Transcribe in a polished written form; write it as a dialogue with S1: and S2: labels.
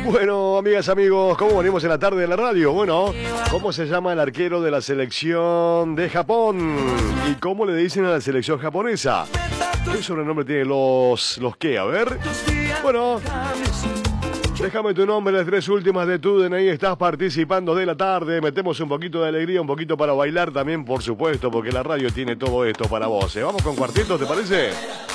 S1: Bueno, amigas, amigos, ¿cómo venimos en la tarde de la radio? Bueno, ¿cómo se llama el arquero de la selección de Japón? ¿Y cómo le dicen a la selección japonesa? ¿Qué sobrenombre tienen los qué? A ver. Bueno, déjame tu nombre, las tres últimas de tu DNI. Estás participando de la tarde. Metemos un poquito de alegría, un poquito para bailar también, por supuesto, porque la radio tiene todo esto para vos. ¿Vamos con cuarteto, te parece?